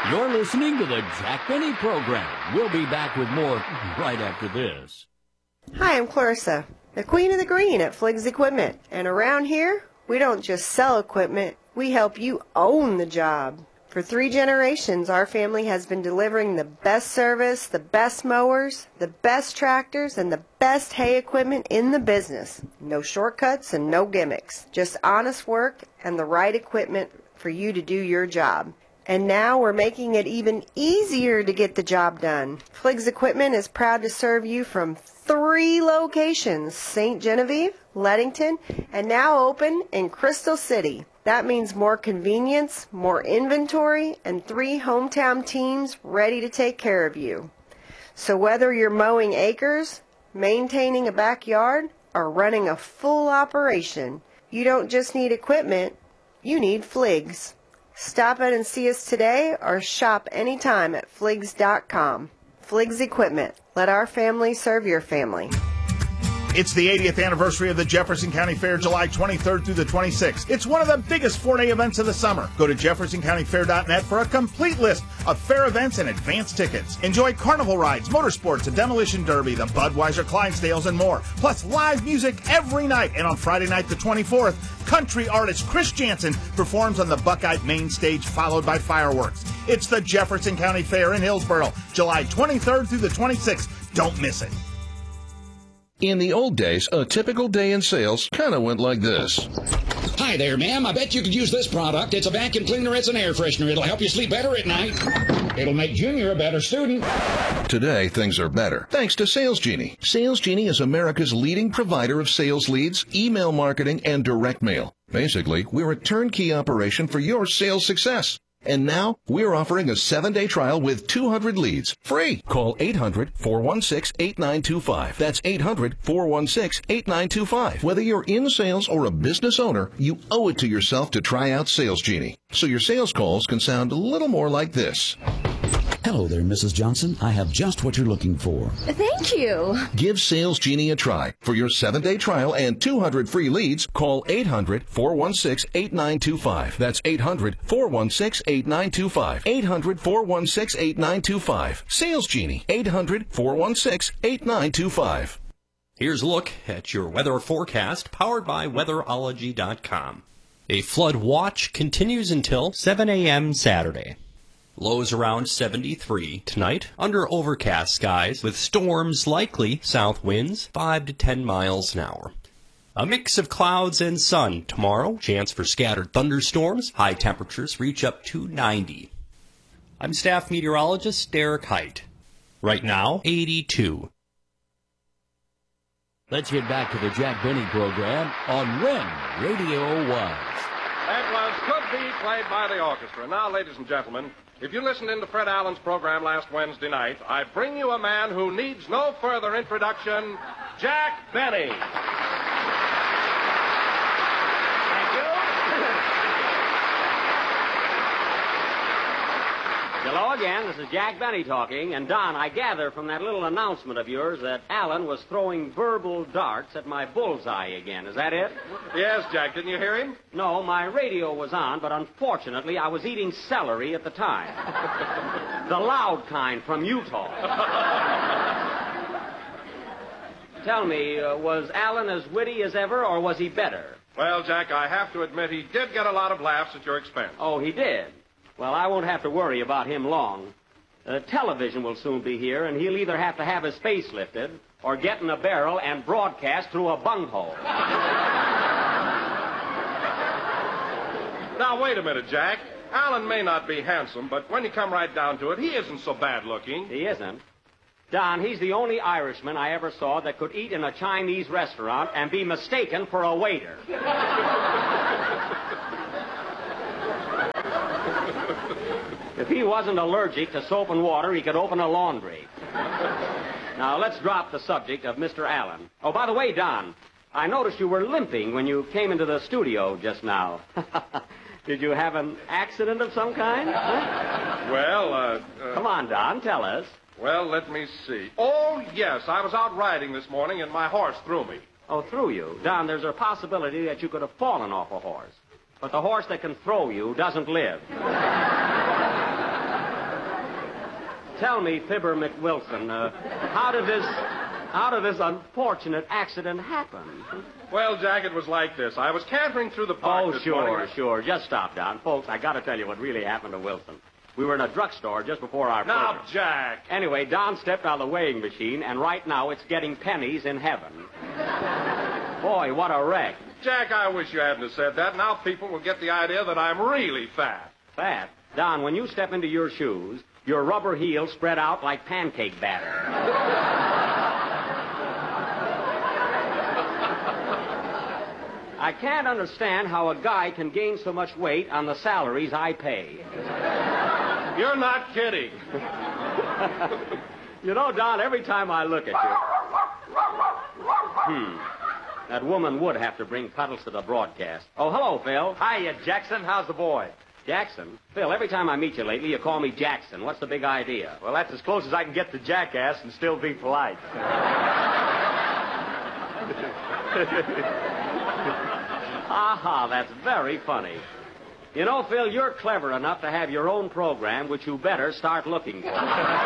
You're listening to the Jack Benny Program. We'll be back with more right after this. Hi, I'm Clarissa, the Queen of the Green at Fliggs Equipment. And around here, we don't just sell equipment, we help you own the job. For 3 generations, our family has been delivering the best service, the best mowers, the best tractors, and the best hay equipment in the business. No shortcuts and no gimmicks. Just honest work and the right equipment for you to do your job. And now we're making it even easier to get the job done. Fliggs Equipment is proud to serve you from 3 locations, St. Genevieve, Leadington, and now open in Crystal City. That means more convenience, more inventory, and 3 hometown teams ready to take care of you. So whether you're mowing acres, maintaining a backyard, or running a full operation, you don't just need equipment, you need Fliggs. Stop in and see us today or shop anytime at Fliggs.com. Fliggs Equipment. Let our family serve your family. It's the 80th anniversary of the Jefferson County Fair, July 23rd through the 26th. It's one of the biggest 4-day events of the summer. Go to jeffersoncountyfair.net for a complete list of fair events and advance tickets. Enjoy carnival rides, motorsports, a demolition derby, the Budweiser Clydesdales, and more. Plus live music every night. And on Friday night, the 24th, country artist Chris Jansen performs on the Buckeye main stage, followed by fireworks. It's the Jefferson County Fair in Hillsboro, July 23rd through the 26th. Don't miss it. In the old days, a typical day in sales kind of went like this. Hi there, ma'am. I bet you could use this product. It's a vacuum cleaner. It's an air freshener. It'll help you sleep better at night. It'll make Junior a better student. Today, things are better, thanks to Sales Genie. Sales Genie is America's leading provider of sales leads, email marketing, and direct mail. Basically, we're a turnkey operation for your sales success. And now, we're offering a 7-day trial with 200 leads, free. Call 800-416-8925. That's 800-416-8925. Whether you're in sales or a business owner, you owe it to yourself to try out Sales Genie, so your sales calls can sound a little more like this. Hello there, Mrs. Johnson. I have just what you're looking for. Thank you. Give Sales Genie a try. For your 7-day trial and 200 free leads, call 800-416-8925. That's 800-416-8925. 800-416-8925. Sales Genie. 800-416-8925. Here's a look at your weather forecast, powered by weatherology.com. A flood watch continues until 7 a.m. Saturday. Lows around 73 tonight, under overcast skies, with storms likely, south winds 5 to 10 miles an hour. A mix of clouds and sun tomorrow, chance for scattered thunderstorms, high temperatures reach up to 90. I'm staff meteorologist Derek Height. Right now, 82. Let's get back to the Jack Benny Program on When Radio Was. That was Could Be, played by the orchestra. Now, ladies and gentlemen, if you listened in to Fred Allen's program last Wednesday night, I bring you a man who needs no further introduction, Jack Benny. Thank you. Hello again. This is Jack Benny talking. And, Don, I gather from that little announcement of yours that Allen was throwing verbal darts at my bullseye again. Is that it? Yes, Jack. Didn't you hear him? No, my radio was on, but unfortunately I was eating celery at the time. The loud kind from Utah. Tell me, was Allen as witty as ever, or was he better? Well, Jack, I have to admit he did get a lot of laughs at your expense. Oh, he did? Well, I won't have to worry about him long. Television will soon be here, and he'll either have to have his face lifted or get in a barrel and broadcast through a bunghole. Now, wait a minute, Jack. Allen may not be handsome, but when you come right down to it, he isn't so bad looking. He isn't? Don, he's the only Irishman I ever saw that could eat in a Chinese restaurant and be mistaken for a waiter. If he wasn't allergic to soap and water, he could open a laundry. Now, let's drop the subject of Mr. Allen. Oh, by the way, Don, I noticed you were limping when you came into the studio just now. Did you have an accident of some kind? Huh? Well, Come on, Don, tell us. Well, let me see. Oh, yes, I was out riding this morning and my horse threw me. Oh, threw you? Don, there's a possibility that you could have fallen off a horse. But the horse that can throw you doesn't live. tell me, Fibber McWilson, how did this unfortunate accident happen? Well, Jack, it was like this. I was cantering through the park this morning. Sure. Just stop, Don. Folks, I got to tell you what really happened to Wilson. We were in a drugstore just before our program. Now, Jack. Anyway, Don stepped out of the weighing machine, and right now it's getting pennies in heaven. Boy, what a wreck. Jack, I wish you hadn't have said that. Now people will get the idea that I'm really fat. Fat? Don, when you step into your shoes, your rubber heels spread out like pancake batter. I can't understand how a guy can gain so much weight on the salaries I pay. You're not kidding. You know, Don, every time I look at you... That woman would have to bring Puddles to the broadcast. Oh, hello, Phil. Hiya, Jackson. How's the boy? Jackson? Phil, every time I meet you lately, you call me Jackson. What's the big idea? Well, that's as close as I can get to jackass and still be polite. Aha, that's very funny. You know, Phil, you're clever enough to have your own program, which you better start looking for.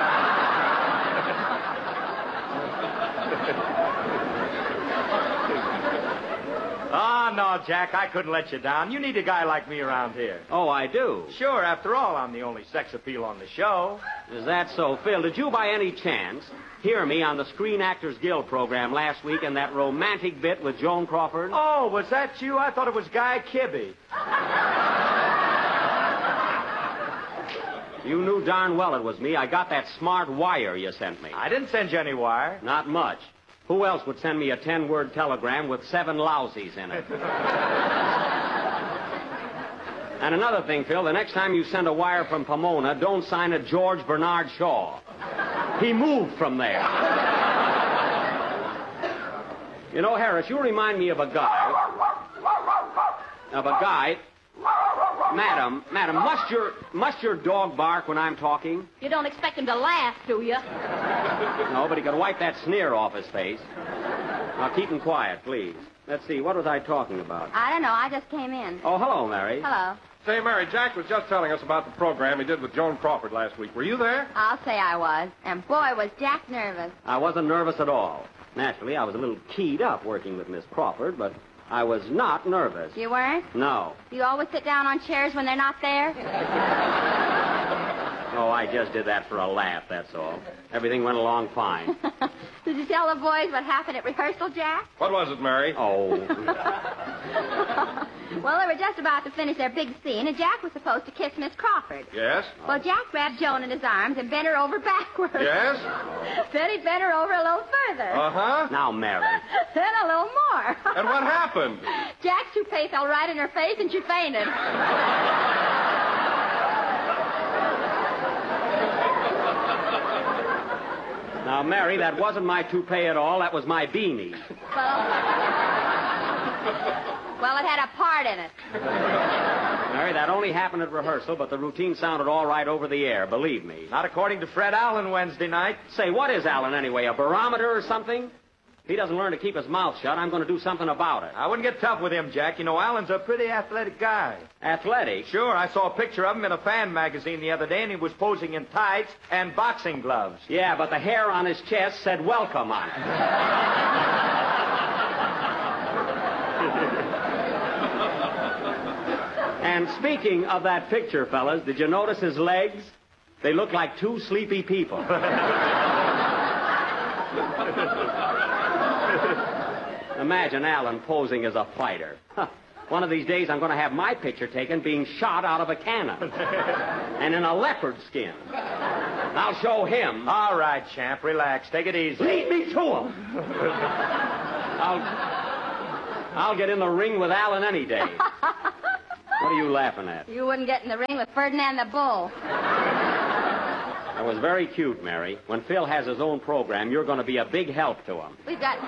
Oh, no, Jack, I couldn't let you down. You need a guy like me around here. Oh, I do? Sure, after all, I'm the only sex appeal on the show. Is that so? Phil, did you by any chance hear me on the Screen Actors Guild program last week in that romantic bit with Joan Crawford? Oh, was that you? I thought it was Guy Kibbe. You knew darn well it was me. I got that smart wire you sent me. I didn't send you any wire. Not much. Who else would send me a 10-word telegram with 7 lousies in it? And another thing, Phil, the next time you send a wire from Pomona, don't sign it George Bernard Shaw. He moved from there. You know, Harris, you remind me of a guy. Madam, must your dog bark when I'm talking? You don't expect him to laugh, do you? No, but he could wipe that sneer off his face. Now, keep him quiet, please. Let's see, what was I talking about? I don't know. I just came in. Oh, hello, Mary. Hello. Say, Mary, Jack was just telling us about the program he did with Joan Crawford last week. Were you there? I'll say I was. And boy, was Jack nervous. I wasn't nervous at all. Naturally, I was a little keyed up working with Miss Crawford, but I was not nervous. You weren't? No. You always sit down on chairs when they're not there? Oh, I just did that for a laugh, that's all. Everything went along fine. Did you tell the boys what happened at rehearsal, Jack? What was it, Mary? Oh. Well, they were just about to finish their big scene, and Jack was supposed to kiss Miss Crawford. Yes? Well, Jack grabbed Joan in his arms and bent her over backwards. Yes? Then he bent her over a little further. Uh-huh. Now, Mary. Then a little more. And what happened? Jack's toupee fell right in her face, and she fainted. Now, Mary, that wasn't my toupee at all. That was my beanie. Well, it had a part in it. Mary, that only happened at rehearsal, but the routine sounded all right over the air, believe me. Not according to Fred Allen Wednesday night. Say, what is Allen anyway, a barometer or something? If he doesn't learn to keep his mouth shut, I'm going to do something about it. I wouldn't get tough with him, Jack. You know, Allen's a pretty athletic guy. Athletic? Sure, I saw a picture of him in a fan magazine the other day, and he was posing in tights and boxing gloves. Yeah, but the hair on his chest said welcome on it. And speaking of that picture, fellas, did you notice his legs? They look like 2 sleepy people. Imagine Allen posing as a fighter. One of these days I'm going to have my picture taken being shot out of a cannon. And in a leopard skin. I'll show him. All right, champ, relax. Take it easy. Lead me to him. I'll get in the ring with Allen any day. What are you laughing at? You wouldn't get in the ring with Ferdinand the Bull. That was very cute, Mary. When Phil has his own program, you're going to be a big help to him. We've got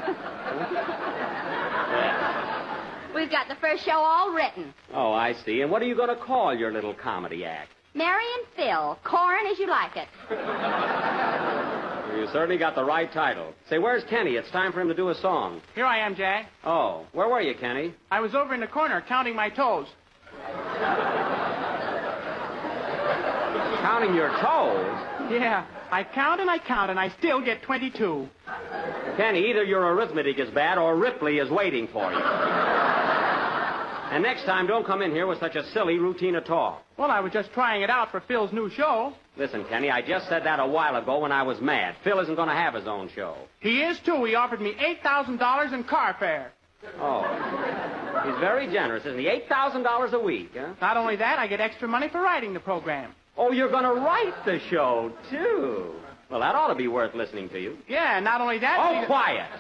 the first show all written. Oh, I see. And what are you going to call your little comedy act? Mary and Phil. Corn as you like it. You certainly got the right title. Say, where's Kenny? It's time for him to do a song. Here I am, Jack. Oh, where were you, Kenny? I was over in the corner counting my toes. Counting your toes? Yeah, I count and I still get 22. Kenny, either your arithmetic is bad or Ripley is waiting for you. And next time, don't come in here with such a silly routine at all. Well, I was just trying it out for Phil's new show. Listen, Kenny, I just said that a while ago when I was mad. Phil isn't going to have his own show. He is, too. He offered me $8,000 in car fare. Oh. He's very generous, isn't he? $8,000 a week, huh? Not only that, I get extra money for writing the program. Oh, you're going to write the show, too. Well, that ought to be worth listening to you. Yeah, not only that... Oh, quiet.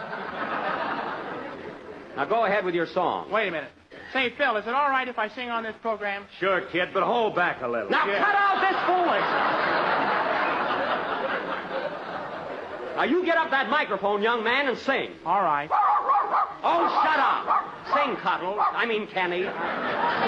Now, go ahead with your song. Wait a minute. Say, Phil, is it all right if I sing on this program? Sure, kid, but hold back a little. Now, cut out this foolishness. Now, you get up that microphone, young man, and sing. All right. Oh, shut up. Sing, Cuddles. I mean, Kenny.